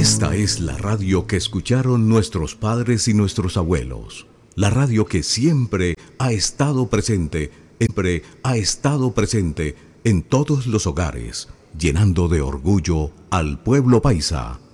Esta es la radio que escucharon nuestros padres y nuestros abuelos. La radio que siempre ha estado presente en todos los hogares, llenando de orgullo al pueblo paisa.